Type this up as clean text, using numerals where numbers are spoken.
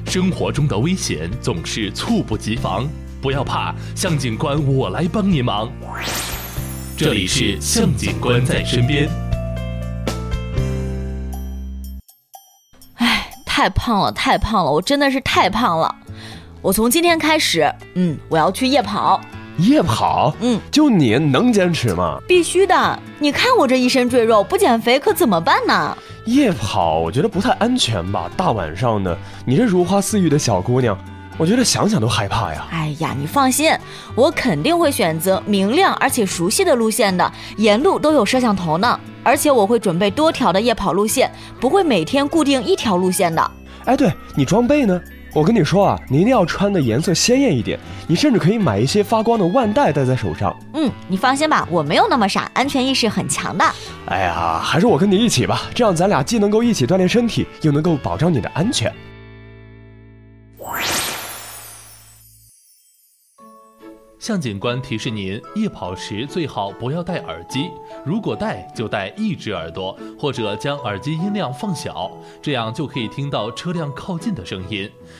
生活中的危险总是猝不及防，不要怕，向警官我来帮你忙。这里是向警官在身边。 太胖了，我真的是太胖了。我从今天开始，我要去夜跑。 夜跑？就你能坚持吗？ 必须的，你看我这一身赘肉，不减肥可怎么办呢？ 夜跑我觉得不太安全吧，大晚上的，你这如花似玉的小姑娘，我觉得想想都害怕呀。 哎呀，你放心，我肯定会选择明亮而且熟悉的路线的，沿路都有摄像头呢。而且我会准备多条的夜跑路线，不会每天固定一条路线的。 哎，对，你装备呢？我跟你说啊，你一定要穿的颜色鲜艳一点，你甚至可以买一些发光的腕带戴在手上。 你放心吧，我没有那么傻，安全意识很强的。 哎呀，还是我跟你一起吧，这样咱俩既能够一起锻炼身体，又能够保障你的安全。 向警官提示您，夜跑时最好不要戴耳机，如果戴就戴一只耳朵，或者将耳机音量放小，这样就可以听到车辆靠近的声音。